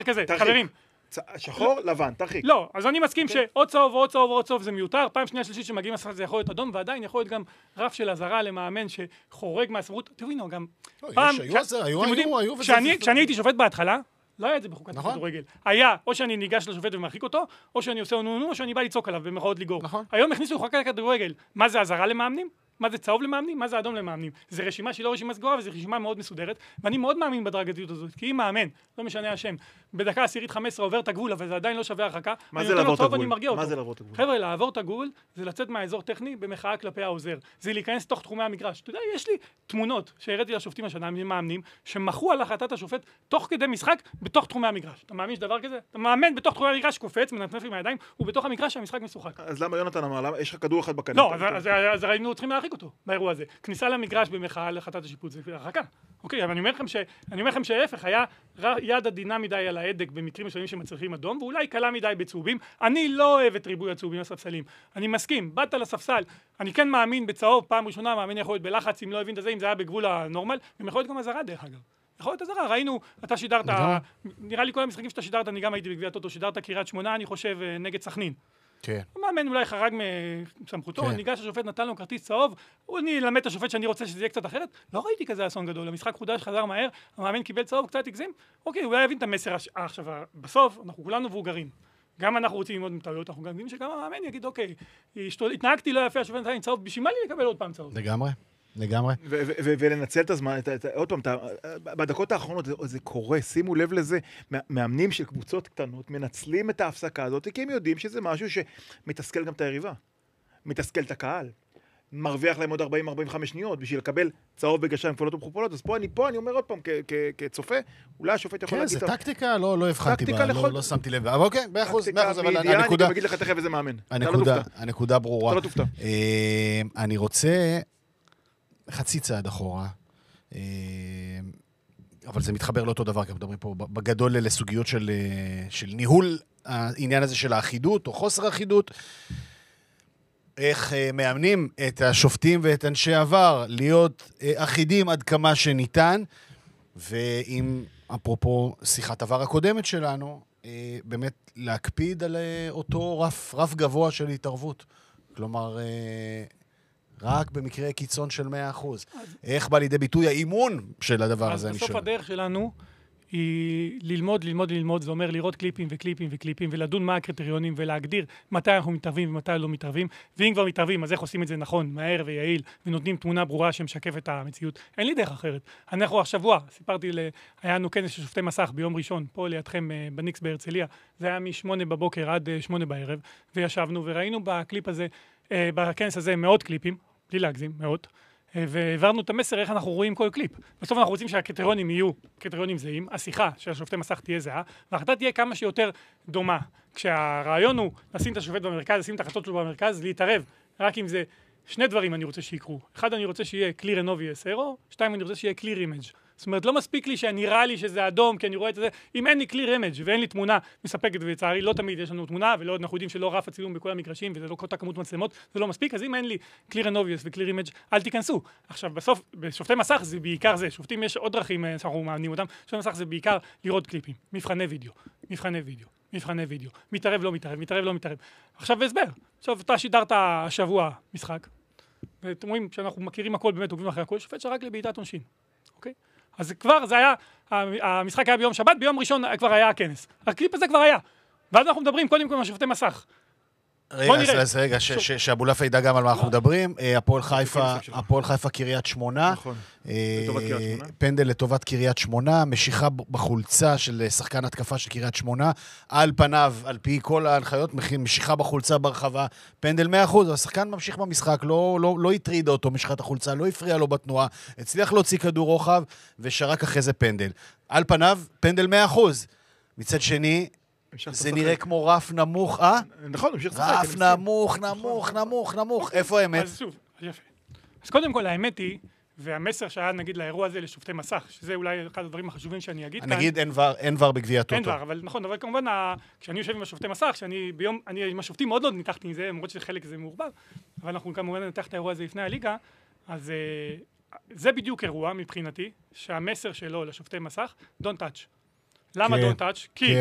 כזה, חברים. שחור, לבן, תרחיק. לא, אז אני מסכים שעוד צהוב ועוד צהוב ועוד צהוב זה מיותר, פעם שנייה שלישית שמגיעים לשחק זה יכול להיות אדום, ועדיין יכול להיות גם רף של הזרה למאמן שחורג מהסמכות. תבינו, גם פעם, כשאני הייתי שופט בהתחלה, לא היה את זה בחוקת הכדורגל. היה, או שאני ניגש לשופט ומרחיק אותו, או שאני עושה נו, או שאני בא לצעוק עליו במרכאות לגור. היום הכניסו לחוקת הכדורגל. מה זה הזרה למאמנים? מה זה צהוב למאמנים? מה זה אדום למאמנים? זו רשימה שהיא לא רשימה סגורה, וזו רשימה מאוד מסודרת, ואני מאוד מאמין בדרגתיות הזאת, כי אם מאמן, לא משנה השם, בדקה 10-15 עובר את הגבול, אבל זה עדיין לא שווה הרחקה. מה זה לעבור את הגבול? מה זה לעבור את הגבול? חבר'ה, לעבור את הגבול זה לצאת מהאזור טכני במחאה כלפי העוזר. זה להיכנס תוך תחומי המגרש. אתה יודע, יש לי תמונות שהראיתי לשופטים השנה ממאמנים שמחו על החלטת השופט תוך כדי משחק בתוך תחומי המגרש. אתה מאמין שדבר כזה? אתה מאמן בתוך תחומי המגרש, קופץ, מנפנף עם הידיים, ובתוך המגרש שהמשחק משוחק. אז למה יונתן אמר? למה יש לך כדור אחד בקנה? לא, אז היינו צריכים להרחיק אותו באירוע הזה. כניסה למגרש במחאה על החלטת השיפוט זה הרחקה. אוקיי, אבל אני אומר לכם שההפך היה יד עדינה מדי על ההדק במקרים מסוימים שמצריכים אדום, ואולי קלה מדי בצהובים. אני לא אוהב את ריבוי הצהובים לספסלים. אני מסכים, באת לספסל, אני כן מאמין בצהוב, פעם ראשונה מאמין יכול להיות בלחץ, אם לא הבין את זה, אם זה היה בגבול הנורמל, הם יכול להיות גם הזרה דרך אגב. יכול להיות הזרה, ראינו, אתה שידרת, נראה לי כל המשחקים שאתה שידרת, אני גם הייתי בגביע הטוטו, שידרת קריית שמונה, אני חושב, נגד סכנין. כן. המאמן אולי חרג מסמכותו, ניגש השופט נתן לו כרטיס צהוב, אני אלמד את השופט שאני רוצה שזה יהיה קצת אחרת, לא ראיתי כזה אסון גדול, המשחק חודש חזר מהר, המאמן קיבל צהוב, קצת הגזים, אוקיי, אולי יבין את המסר עכשיו, בסוף אנחנו כולנו מבוגרים, גם אנחנו רוצים ללמוד מטעויות, אנחנו גם יודעים שגם המאמן יגיד, אוקיי, התנהגתי לא יפה, השופט נתן לי צהוב, בשביל מה לי לקבל עוד פעם צהוב? לגמרי. ולנצל את הזמן, עוד פעם, בדקות האחרונות זה קורה, שימו לב לזה, מאמנים של קבוצות קטנות מנצלים את ההפסקה הזאת, כי הם יודעים שזה משהו שמתסכל גם את היריבה, מתסכל את הקהל, מרוויח להם עוד 40-45 שניות, בשביל לקבל צהוב בגשיים כפולות ומכופלות, אז פה אני אומר עוד פעם, כצופה, אולי השופט יכול להגיד... כן, זה טקטיקה, לא הבחנתי בה, לא שמתי לב, אבל אוקיי, באחוז, אבל הנקודה... אני גם אגיד לך תכף איזה מאמן. הנקודה ברורה. אתה לא תופתע. אני רוצה... חצי צעד אחורה, אבל זה מתחבר לאותו דבר, כי מדברים פה בגדול לסוגיות של ניהול העניין הזה של האחידות או חוסר האחידות, איך מאמנים את השופטים ואת אנשי עבר להיות אחידים עד כמה שניתן, ואם אפרופו שיחת עבר הקודמת שלנו, באמת להקפיד על אותו רף גבוה של התערבות. כלומר... רק במקרה קיצון של 100%. איך בא לידי ביטוי האימון של הדבר הזה? אז בסוף הדרך שלנו היא ללמוד, זה אומר לראות קליפים ולדון מה הקריטריונים ולהגדיר מתי אנחנו מתערבים ומתי לא מתערבים, ואם כבר מתערבים, אז איך עושים את זה נכון, מהר ויעיל, ונותנים תמונה ברורה שמשקפת את המציאות. אין לי דרך אחרת. אנחנו השבוע, סיפרתי, היה לנו כנס של שופטי מסך ביום ראשון, פה לידכם בניקס בהרצליה, זה היה מ8 בבוקר עד 8 בערב, וישבנו וראינו בקליפ הזה, בכנס הזה מאות קליפים, בלי להגזים, מאות, והעברנו את המסר איך אנחנו רואים כל קליפ. בסוף אנחנו רוצים שהקריטריונים יהיו קריטריונים זהים, השיחה של השופטי מסך תהיה זהה, וההחלטה תהיה כמה שיותר דומה. כשהרעיון הוא לשים את השופט במרכז, לשים את החלטות שלו במרכז, להתערב. רק אם זה שני דברים אני רוצה שיקרו. אחד, אני רוצה שיהיה clear and obvious error, שתיים, אני רוצה שיהיה clear image. זאת אומרת, לא מספיק לי שנראה לי שזה אדום, כי אני רואה את זה. אם אין לי clear image ואין לי תמונה מספקת, ולצערי לא תמיד יש לנו תמונה, ולא אנחנו יודעים שלא רף הצילום בכל המגרשים, וזה לא אותה כמות מצלמות, זה לא מספיק. אז אם אין לי clear and obvious ו-clear image, אל תיכנסו. עכשיו, בסוף, בשופטי מסך זה בעיקר זה. שופטים יש עוד דרכים שאנחנו מאמנים אותם. שופטי מסך זה בעיקר לראות קליפים, מבחני וידאו. מתערב, לא מתערב. עכשיו, הסבר. עכשיו, אתה שידרת השבוע משחק, ואתם רואים שאנחנו מכירים הכל, באמת עוקבים אחרי הכל, שופט שרק לבעיטת עונשין. אוקיי? אז כבר זה היה, המשחק היה ביום שבת, ביום ראשון כבר היה הכנס. הקליפ הזה כבר היה. ואז אנחנו מדברים קודם כל על שופטי מסך. רגע, שאבולף ידע גם על מה אנחנו מדברים. הפועל חיפה קריית שמונה. נכון, לטובת קריית שמונה. פנדל לטובת קריית שמונה, משיכה בחולצה של שחקן התקפה של קריית שמונה, על פניו, על פי כל ההנחיות, משיכה בחולצה ברחבה, פנדל 100%, השחקן ממשיך במשחק, לא הטריד אותו משיכת החולצה, לא הפריע לו בתנועה, הצליח להוציא כדור רוחב, ושרק אחרי זה פנדל. על פניו, פנדל 100%. מצד שני, זה נראה כמו רף נמוך, נכון, רף נמוך, איפה האמת? אז שוב, יפה. אז קודם כל, האמת היא, והמסר שהיה נגיד לאירוע הזה לשופטי מסך, שזה אולי אחד הדברים החשובים שאני אגיד כאן. נגיד אין ור בגביע הטוטו. אין ור, אבל נכון, אבל כמובן, כשאני יושב עם השופטי מסך, אני עם השופטים מאוד לא ניתחתי מזה, למרות שחלק זה מעורבב, אבל אנחנו כמובן נתח את האירוע הזה לפני הליגה, אז זה בדיוק אירוע מבחינתי, שהמסר שלו לשופטי מסך, don't touch. למה כן. don't touch? כי